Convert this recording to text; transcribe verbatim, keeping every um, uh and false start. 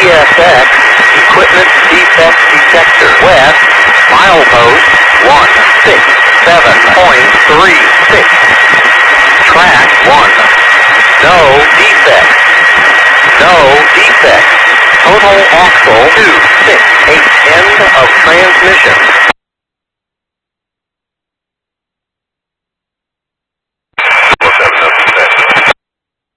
S X, equipment defect detector. West, milepost one six seven point three six. Track one. No defect. No defect. Total axle two six eight. End of transmission.